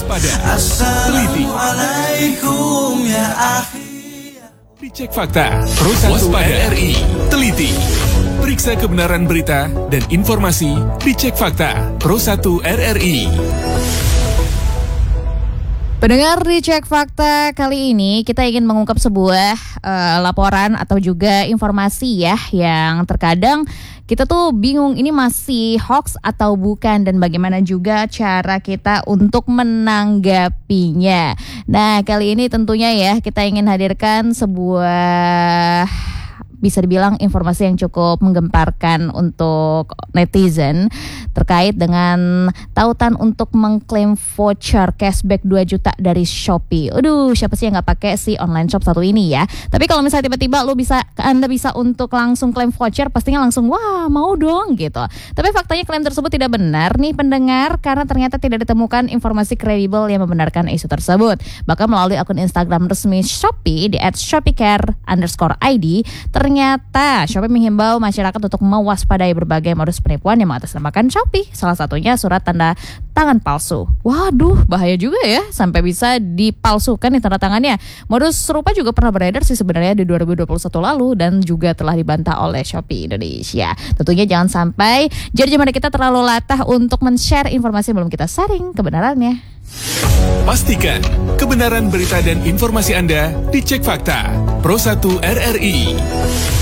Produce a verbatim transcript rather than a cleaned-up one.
waspada, teliti. Assalamualaikum ya akhi. Dicek fakta, Pro satu R R I, teliti. Periksa kebenaran berita dan informasi, dicek fakta, Pro satu R R I. Pendengar di Cek Fakta, kali ini kita ingin mengungkap sebuah uh, laporan atau juga informasi ya, yang terkadang kita tuh bingung ini masih hoax atau bukan, dan bagaimana juga cara kita untuk menanggapinya. Nah, kali ini tentunya ya kita ingin hadirkan sebuah, bisa dibilang informasi yang cukup menggemparkan untuk netizen terkait dengan tautan untuk mengklaim voucher cashback dua juta dari Shopee. Aduh, siapa sih yang gak pakai si online shop satu ini ya? Tapi kalau misalnya tiba-tiba lu bisa, Anda bisa untuk langsung klaim voucher, pastinya langsung wah mau dong gitu. Tapi faktanya klaim tersebut tidak benar nih pendengar, karena ternyata tidak ditemukan informasi kredibel yang membenarkan isu tersebut. Bahkan melalui akun Instagram resmi Shopee di et shopeecare underscore id, ternyata Shopee menghimbau masyarakat untuk mewaspadai berbagai modus penipuan yang mengatasnamakan Shopee. Salah satunya surat tanda tangan palsu. Waduh, bahaya juga ya, sampai bisa dipalsukan nih tanda tangannya. Modus serupa juga pernah beredar sih sebenarnya di dua ribu dua puluh satu lalu dan juga telah dibantah oleh Shopee Indonesia. Tentunya jangan sampai jadi jemaah kita terlalu latah untuk men-share informasi belum kita saring kebenarannya. Pastikan kebenaran berita dan informasi Anda dicek fakta. Pro satu R R I.